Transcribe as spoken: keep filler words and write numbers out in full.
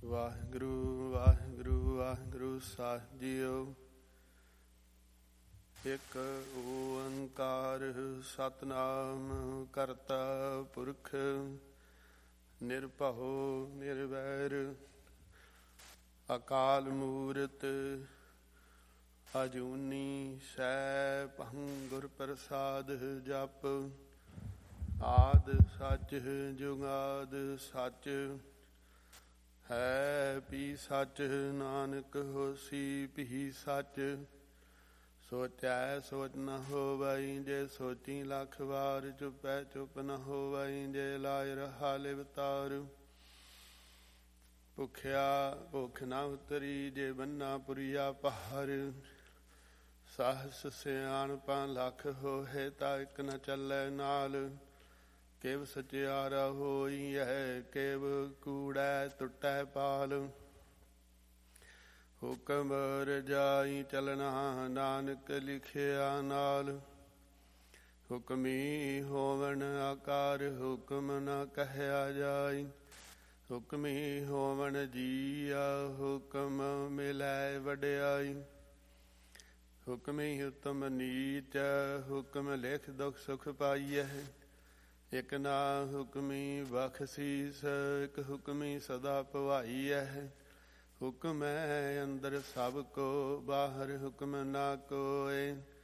ਵਾਹਿਗੁਰੂ ਵਾਹਿਗੁਰੂ ਵਾਹਿਗੁਰੂ ਸਾਹਿਬ JIO. ਇੱਕ ਓੰਕਾਰ ਸਤਿਨਾਮ ਕਰਤਾ ਪੁਰਖ ਨਿਰਭਉ ਨਿਰਵੈਰ ਅਕਾਲ ਮੂਰਤ ਅਜੂਨੀ ਸੈਭੰ ਗੁਰ ਪ੍ਰਸਾਦ ਜਪ। ਆਦਿ ਸੱਚ ਜੁਗਾਦ ਸੱਚ ਹੈ ਪੀ ਸੱਚ ਨਾਨਕ ਹੋਸੀ ਪੀ ਸੱਚ। ਸੋਚੈ ਸੋਚ ਨ ਹੋਵਈ ਜੇ ਸੋਚੀ ਲੱਖ ਵਾਰ। ਚੁਪੈ ਚੁਪ ਨ ਹੋਵਈ ਜੇ ਲਾਇ ਰਹਾ ਲਿਵਤਾਰ। ਭੁਖਿਆ ਭੁਖ ਨ ਉਤਰੀ ਜੇ ਬੰਨਾ ਪੁਰੀਆ ਪਹਾਰ। ਸਹਸ ਸਿਆਣਪਾਂ ਲੱਖ ਹੋਏ ਤਾ ਇਕ ਨ ਚੱਲੈ ਨਾਲ। ਕਿਵ ਸਚਿਆਰਾ ਹੋਈ ਹੈ ਕਿਵ ਕੂੜੈ ਟੁੱਟੈ ਪਾਲ। ਹੁਕਮ ਰਜਾਈ ਚਲਣਾ ਨਾਨਕ ਲਿਖਿਆ ਨਾਲ। ਹੁਕਮੀ ਹੋਵਨ ਆਕਾਰ ਹੁਕਮ ਨ ਕਹਿਆ ਜਾਈ। ਹੁਕਮੀ ਹੋਵਨ ਜੀਆ ਹੁਕਮ ਮਿਲੈ ਵਡਿਆਈ। ਹੁਕਮੀ ਉਤਮ ਨੀਚ ਹੁਕਮ ਲਿਖ ਦੁਖ ਸੁਖ ਪਾਈਐ। ਇਕ ਨਾ ਹੁਕਮੀ ਬਖਸ਼ੀਸ ਇਕ ਹੁਕਮੀ ਸਦਾ ਭਵਾਈਐ। ਹੁਕਮ ਹੈ ਅੰਦਰ ਸਭ ਕੋ ਬਾਹਰ ਹੁਕਮ ਨਾ ਕੋਇ।